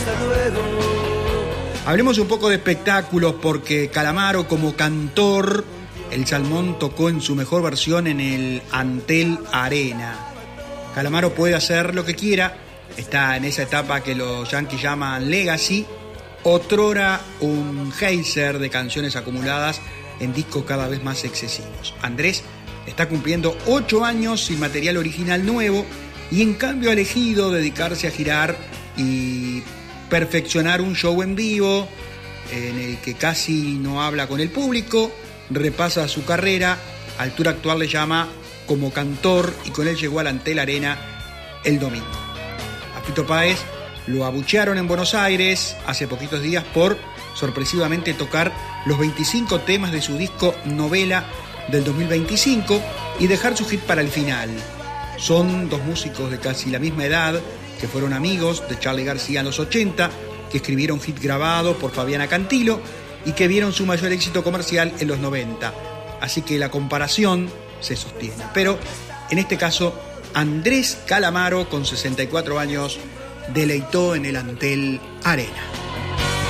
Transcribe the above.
Hablemos un poco de espectáculos porque Calamaro como cantor, el Salmón tocó en su mejor versión en el Antel Arena. Calamaro puede hacer lo que quiera, está en esa etapa que los yankees llaman Legacy, otrora un geyser de canciones acumuladas en discos cada vez más excesivos. Andrés está cumpliendo 8 años sin material original nuevo y en cambio ha elegido dedicarse a girar y perfeccionar un show en vivo en el que casi no habla con el público, repasa su carrera, altura actual le llama como cantor y con él llegó al Antel Arena el domingo. A Fito Páez lo abuchearon en Buenos Aires hace poquitos días por sorpresivamente tocar los 25 temas de su disco Novela del 2025 y dejar su hit para el final. Son dos músicos de casi la misma edad que fueron amigos de Charly García en los 80, que escribieron hit grabado por Fabiana Cantilo y que vieron su mayor éxito comercial en los 90. Así que la comparación se sostiene. Pero en este caso, Andrés Calamaro, con 64 años, deleitó en el Antel Arena.